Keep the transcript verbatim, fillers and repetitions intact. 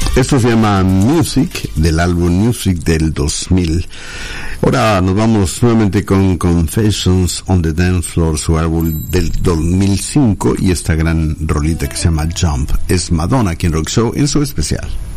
Esto se llama Music, del álbum Music del dos mil. Ahora nos vamos nuevamente con Confessions on the Dance Floor, su álbum del dos mil cinco, y esta gran rolita que se llama Jump. Es Madonna aquí en Rock Show en su especial.